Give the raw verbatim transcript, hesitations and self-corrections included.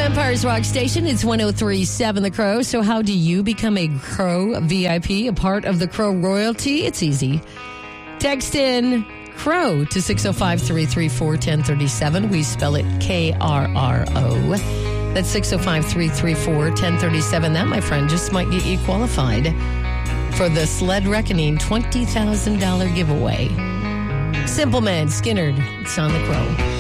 Empire's Rock Station. It's one oh three point seven The Crow. So how do you become a Crow V I P, a part of the Crow royalty? It's easy. Text in Crow to six oh five, three three four, one oh three seven. We spell it K R R O. That's six oh five, three three four, one oh three seven. That, my friend, just might get you qualified for the Sled Reckoning twenty thousand dollars giveaway. Simple Man, Skinnerd. It's on The Crow.